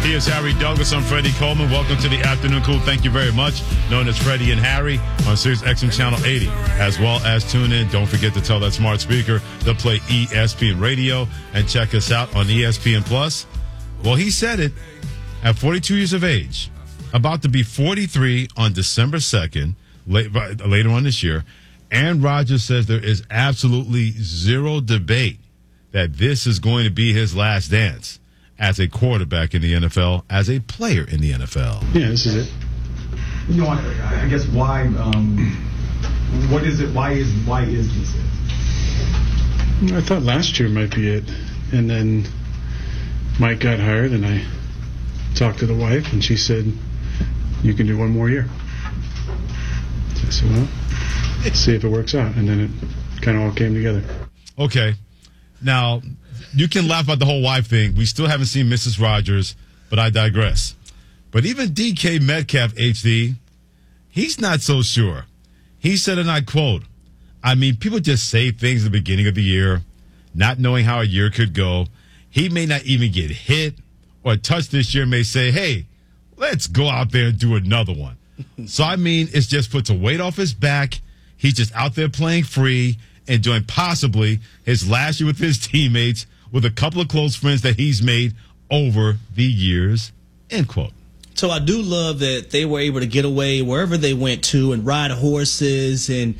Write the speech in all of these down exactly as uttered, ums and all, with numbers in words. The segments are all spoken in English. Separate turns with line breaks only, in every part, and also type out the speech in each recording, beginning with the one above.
He is Harry Douglas. I'm Freddie Coleman. Welcome to the Afternoon Cool. Thank you very much. Known as Freddie and Harry on Sirius X M Channel eighty. As well as tune in. Don't forget to tell that smart speaker to play E S P N Radio and check us out on E S P N Plus. Well, he said it at forty-two years of age, about to be forty-three on December second, late, later on this year. Aaron Rodgers says there is absolutely zero debate that this is going to be his last dance as a quarterback in the N F L, as a player in the N F L.
Yeah, this is it.
You know, I guess why? Um, what is it? Why is why is this it?
I thought last year might be it, and then Mike got hired, and I talked to the wife, and she said, "You can do one more year." So I said, "Well, let's see if it works out," and then it kind of all came together.
Okay, now. You can laugh about the whole wife thing. We still haven't seen Missus Rogers, but I digress. But even D K Metcalf, H D, he's not so sure. He said, and I quote, I mean, people just say things at the beginning of the year, not knowing how a year could go. He may not even get hit or touched this year, may say, hey, let's go out there and do another one. So, I mean, it's just puts a weight off his back. He's just out there playing free, enjoying possibly his last year with his teammates, with a couple of close friends that he's made over the years, end quote.
So I do love that they were able to get away wherever they went to and ride horses and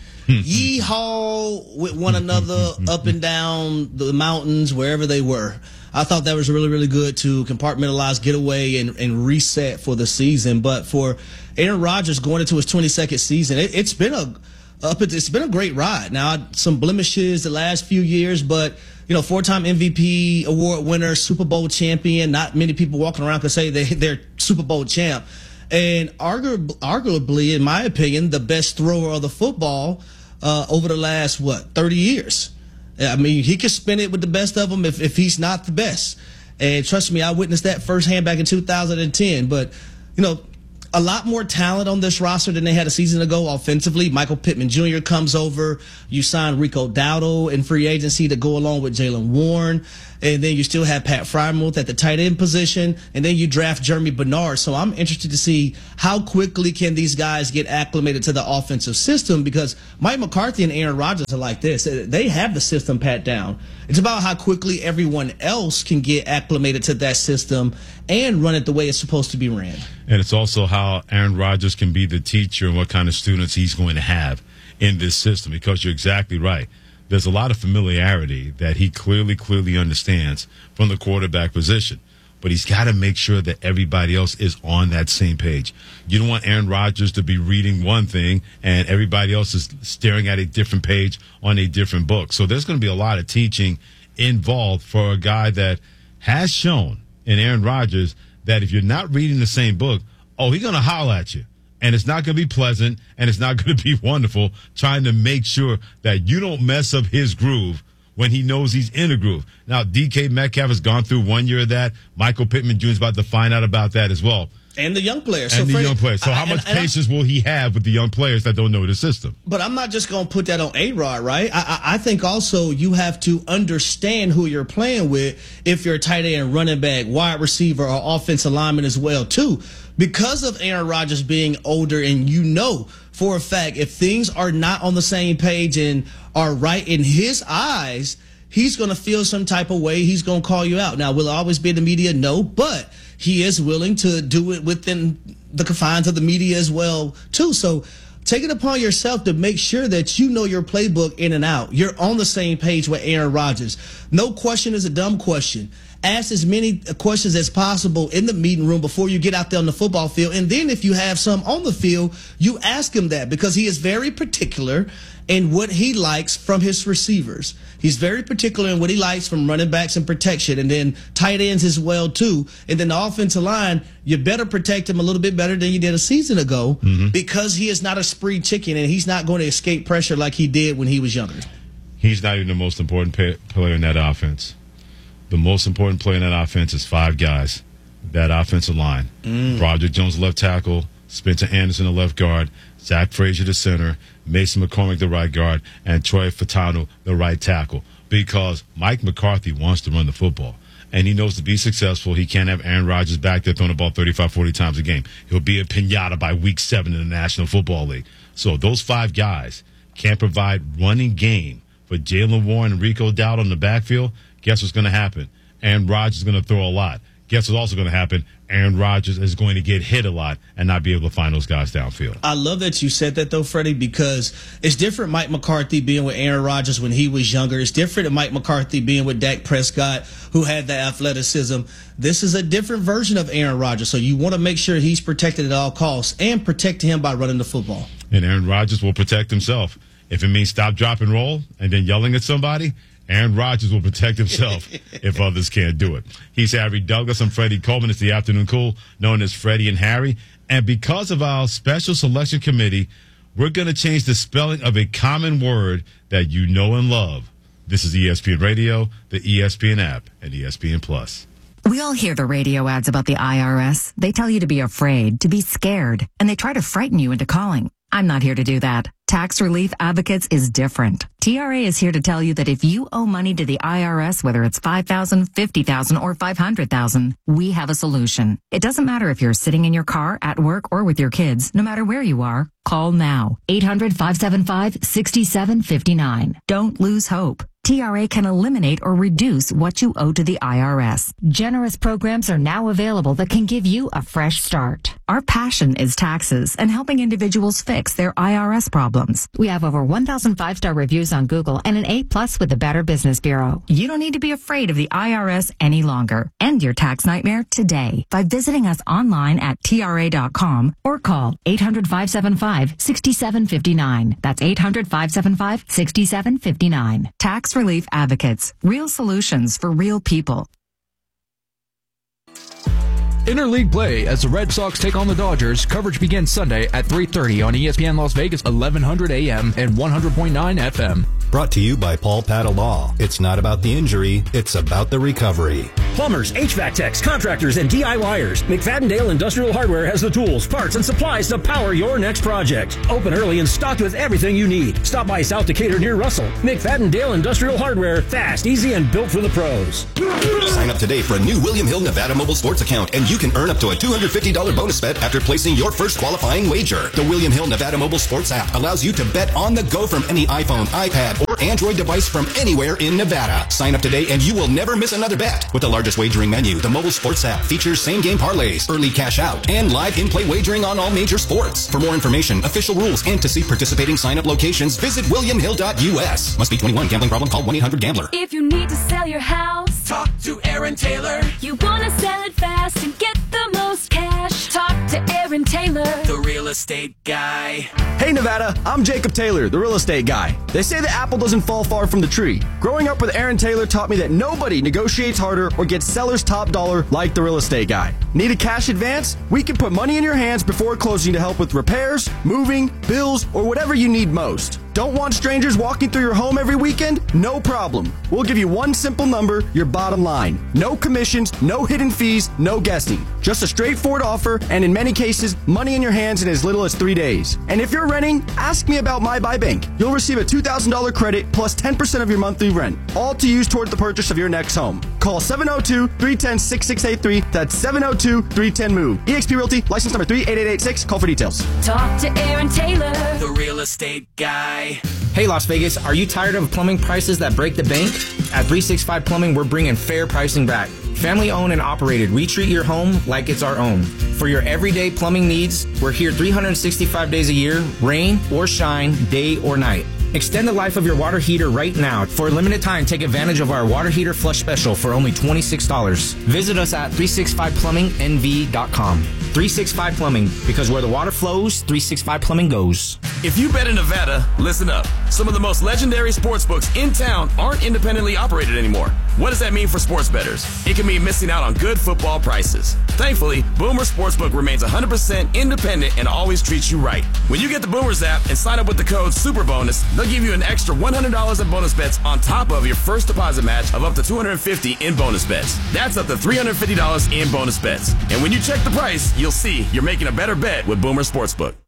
yee-haw with one another up and down the mountains, wherever they were. I thought that was really, really good to compartmentalize, get away, and, and reset for the season. But for Aaron Rodgers going into his twenty-second season, it, it's been a up. It's been a great ride. Now, some blemishes the last few years, but you know, four-time M V P award winner, Super Bowl champion. Not many people walking around can say they, they're Super Bowl champ. And arguably, arguably, in my opinion, the best thrower of the football uh, over the last, what, thirty years. I mean, he could spin it with the best of them if, if he's not the best. And trust me, I witnessed that firsthand back in two thousand ten. But, you know, a lot more talent on this roster than they had a season ago offensively. Michael Pittman Junior comes over. You sign Rico Dowdle in free agency to go along with Jaylen Warren. And then you still have Pat Freiermuth at the tight end position. And then you draft Jeremy Bernard. So I'm interested to see how quickly can these guys get acclimated to the offensive system, because Mike McCarthy and Aaron Rodgers are like this. They have the system pat down. It's about how quickly everyone else can get acclimated to that system and run it the way it's supposed to be ran.
And it's also how Aaron Rodgers can be the teacher and what kind of students he's going to have in this system, because you're exactly right. There's a lot of familiarity that he clearly, clearly understands from the quarterback position. But he's got to make sure that everybody else is on that same page. You don't want Aaron Rodgers to be reading one thing and everybody else is staring at a different page on a different book. So there's going to be a lot of teaching involved for a guy that has shown in Aaron Rodgers that if you're not reading the same book, oh, he's going to holler at you. And it's not going to be pleasant, and it's not going to be wonderful, trying to make sure that you don't mess up his groove when he knows he's in a groove. Now, D K Metcalf has gone through one year of that. Michael Pittman Junior is about to find out about that as well.
And the young players.
And
so
the
Freddie,
young players. So
I,
how much
and, and
patience will he have with the young players that don't know the system?
But I'm not just going to put that on A-Rod, right? I, I, I think also you have to understand who you're playing with if you're a tight end, running back, wide receiver, or offensive lineman as well, too. Because of Aaron Rodgers being older, and you know for a fact if things are not on the same page and are right in his eyes, he's going to feel some type of way. He's going to call you out. Now, will it always be in the media? No, but he is willing to do it within the confines of the media as well, too. So take it upon yourself to make sure that you know your playbook in and out. You're on the same page with Aaron Rodgers. No question is a dumb question. Ask as many questions as possible in the meeting room before you get out there on the football field. And then if you have some on the field, you ask him that, because he is very particular in what he likes from his receivers. He's very particular in what he likes from running backs and protection, and then tight ends as well, too. And then the offensive line, you better protect him a little bit better than you did a season ago, mm-hmm. because he is not a spree chicken, and he's not going to escape pressure like he did when he was younger.
He's not even the most important pay- player in that offense. The most important player in that offense is five guys. That offensive line. Mm. Broderick Jones, left tackle. Spencer Anderson, the left guard. Zach Frazier, the center. Mason McCormick, the right guard. And Troy Fatano, the right tackle. Because Mike McCarthy wants to run the football. And he knows to be successful, he can't have Aaron Rodgers back there throwing the ball thirty-five, forty times a game. He'll be a pinata by week seven in the National Football League. So those five guys can't provide running game for Jaylen Warren and Rico Dowdle in the backfield. Guess what's going to happen? Aaron Rodgers is going to throw a lot. Guess what's also going to happen? Aaron Rodgers is going to get hit a lot and not be able to find those guys downfield.
I love that you said that, though, Freddie, because it's different Mike McCarthy being with Aaron Rodgers when he was younger. It's different than Mike McCarthy being with Dak Prescott, who had the athleticism. This is a different version of Aaron Rodgers, so you want to make sure he's protected at all costs and protect him by running the football.
And Aaron Rodgers will protect himself. If it means stop, drop, and roll and then yelling at somebody, Aaron Rodgers will protect himself if others can't do it. He's Harry Douglas. I'm Freddie Coleman. It's the Afternoon Cool, known as Freddie and Harry. And because of our special selection committee, we're going to change the spelling of a common word that you know and love. This is E S P N Radio, the E S P N app, and E S P N Plus.
We all hear the radio ads about the I R S. They tell you to be afraid, to be scared, and they try to frighten you into calling. I'm not here to do that. Tax Relief Advocates is different. T R A is here to tell you that if you owe money to the I R S, whether it's five thousand dollars, fifty thousand dollars, or five hundred thousand dollars, we have a solution. It doesn't matter if you're sitting in your car, at work, or with your kids. No matter where you are, call now. eight hundred, five seven five, six seven five nine. Don't lose hope. T R A can eliminate or reduce what you owe to the I R S. Generous programs are now available that can give you a fresh start. Our passion is taxes and helping individuals fix their I R S problems. We have over one thousand five-star reviews on Google and an A plus with the Better Business Bureau. You don't need to be afraid of the I R S any longer. End your tax nightmare today by visiting us online at T R A dot com or call eight hundred, five seven five, six seven five nine. That's eight hundred, five seven five, six seven five nine. Tax Relief Advocates. Real solutions for real people.
Interleague play as the Red Sox take on the Dodgers. Coverage begins Sunday at three thirty on E S P N Las Vegas, eleven hundred A M and one hundred point nine F M.
Brought to you by Paul Patta Law. It's not about the injury, it's about the recovery.
Plumbers, H V A C techs, contractors, and DIYers. McFadden-Dale Industrial Hardware has the tools, parts, and supplies to power your next project. Open early and stocked with everything you need. Stop by South Decatur near Russell. McFadden-Dale Industrial Hardware. Fast, easy, and built for the pros.
Sign up today for a new William Hill Nevada Mobile Sports account, and you can earn up to a two hundred fifty dollars bonus bet after placing your first qualifying wager. The William Hill Nevada Mobile Sports app allows you to bet on the go from any iPhone, iPad, or Android device from anywhere in Nevada. Sign up today and you will never miss another bet. With the largest wagering menu, the mobile sports app features same-game parlays, early cash out, and live in-play wagering on all major sports. For more information, official rules, and to see participating sign-up locations, visit william hill dot U S. Must be twenty-one. Gambling problem? Call one eight hundred gambler.
If you need to sell your house,
talk to Aaron Taylor.
You want to sell it fast and get the most cash, talk to Aaron Taylor,
the real estate guy.
Hey Nevada, I'm Jacob Taylor, the real estate guy. They say the apple doesn't fall far from the tree. Growing up with Aaron Taylor taught me that nobody negotiates harder or gets seller's top dollar like the real estate guy. Need a cash advance? We can put money in your hands before closing to help with repairs, moving, bills, or whatever you need most. Don't want strangers walking through your home every weekend? No problem. We'll give you one simple number, your bottom line. No commissions, no hidden fees, no guessing. Just a straightforward offer, and in many cases, money in your hands in as little as three days. And if you're renting, ask me about My Buy Bank. You'll receive a two thousand dollars credit plus ten percent of your monthly rent, all to use toward the purchase of your next home. Call seven oh two, three one oh, six six eight three. That's seven oh two, three one oh, MOVE. eXp Realty, license number three eight eight eight six. Call for details.
Talk to Aaron Taylor,
the real estate guy.
Hey Las Vegas, are you tired of plumbing prices that break the bank? At three sixty-five Plumbing, we're bringing fair pricing back. Family owned and operated, we treat your home like it's our own. For your everyday plumbing needs, we're here three hundred sixty-five days a year, rain or shine, day or night. Extend the life of your water heater right now. For a limited time, take advantage of our water heater flush special for only twenty-six dollars. Visit us at three sixty-five plumbing N V dot com. three sixty-five Plumbing, because where the water flows, three sixty-five Plumbing goes.
If you bet in Nevada, listen up. Some of the most legendary sports books in town aren't independently operated anymore. What does that mean for sports bettors? It can mean missing out on good football prices. Thankfully, Boomer Sportsbook remains one hundred percent independent and always treats you right. When you get the Boomers app and sign up with the code SUPERBONUS, they'll give you an extra one hundred dollars in bonus bets on top of your first deposit match of up to two hundred fifty dollars in bonus bets. That's up to three hundred fifty dollars in bonus bets. And when you check the price, you'll see you're making a better bet with Boomer Sportsbook.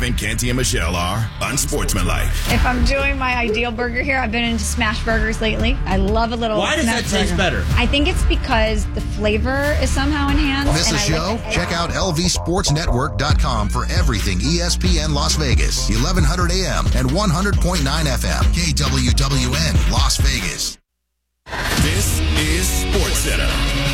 Kevin, Canty, and Michelle are unsportsmanlike.
If I'm doing my ideal burger here, I've been into smash burgers lately. I love a little
Why does
smash
that taste
burger.
better?
I think it's because the flavor is somehow enhanced.
Miss
and
a
I
show?
like it.
Check out L V sports network dot com for everything E S P N Las Vegas, eleven hundred A M and one hundred point nine F M, K W W N Las Vegas.
This is SportsCenter.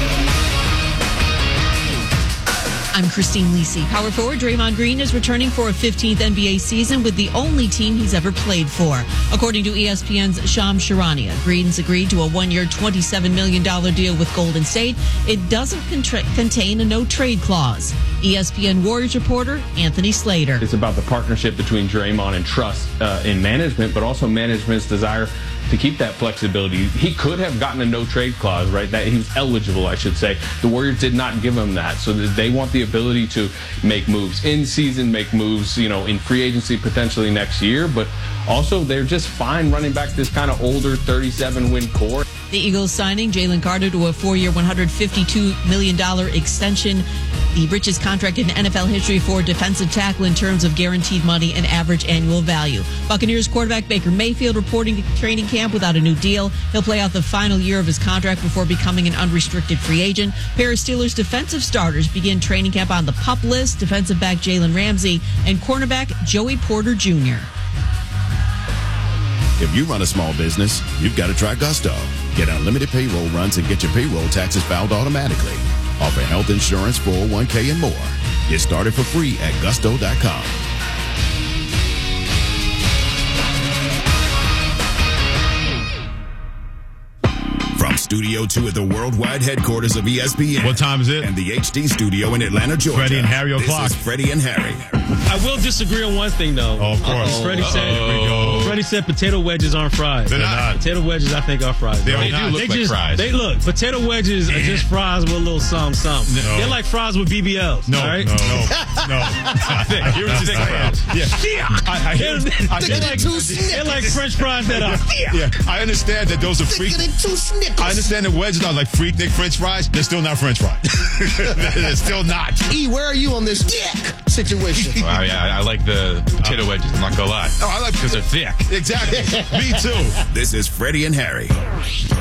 I'm Christine Lisi. Power forward Draymond Green is returning for a fifteenth N B A season with the only team he's ever played for. According to E S P N's Shams Charania, Green's agreed to a one-year, twenty-seven million dollars deal with Golden State. It doesn't contra- contain a no-trade clause. E S P N Warriors reporter Anthony Slater.
It's about the partnership between Draymond and trust uh, in management, but also management's desire to keep that flexibility. He could have gotten a no-trade clause, right? That he was eligible, I should say. The Warriors did not give him that, so that they want the ability to make moves in season, make moves, you know, in free agency potentially next year, but also they're just fine running back this kind of older thirty-seven win core.
The Eagles signing Jalen Carter to a four-year, one hundred fifty-two million dollars extension, the richest contract in N F L history for defensive tackle in terms of guaranteed money and average annual value. Buccaneers quarterback Baker Mayfield reporting to training camp without a new deal. He'll play out the final year of his contract before becoming an unrestricted free agent. Pair of Steelers defensive starters begin training camp on the PUP list, defensive back Jalen Ramsey and cornerback Joey Porter Junior
If you run a small business, you've got to try Gusto. Get unlimited payroll runs and get your payroll taxes filed automatically. Offer health insurance, four oh one k, and more. Get started for free at gusto dot com. From Studio two at the worldwide headquarters of E S P N.
What time is it?
And the H D studio in Atlanta, Georgia.
Freddie and Harry o'clock.
This is Freddie and Harry.
I will disagree on one thing, though.
Oh, of course.
Freddie
Uh-oh.
said,
Here we go.
Freddie said potato wedges aren't fries.
They're not.
Potato wedges, I think, are fries.
They,
They
do look
they
like
just,
fries.
They look. Potato wedges are just fries with a little something, something.
No.
They're like fries with B B Ls.
No,
all right?
no, no, no. I hear what you're saying. Yeah. I, I hear, I hear
They're like, they're like French fries that are.
Yeah, I understand that those are freak. I understand that wedges are like freaknik French fries. They're still not French fries. They're still not.
E, where are you on this dick situation?
Wow, yeah, I, I like the potato wedges. I'm not gonna lie.
Oh, I like
because they're thick.
Exactly. Me too.
This is Freddie and Harry.